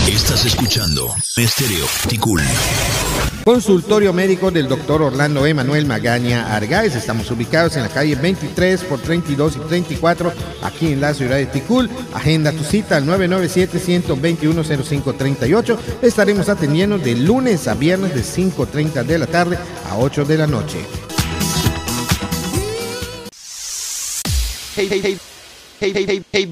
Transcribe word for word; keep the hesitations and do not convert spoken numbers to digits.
Estás escuchando Estéreo Ticul. Consultorio médico del doctor Orlando Emanuel Magaña Argáez. Estamos ubicados en la calle veintitrés por treinta y dos y treinta y cuatro, aquí en la ciudad de Ticul. Agenda tu cita al nueve nueve siete, uno dos uno, cero cinco tres ocho. Estaremos atendiendo de lunes a viernes de cinco y treinta de la tarde a ocho de la noche. Hey, hey, hey, hey, hey, hey, hey,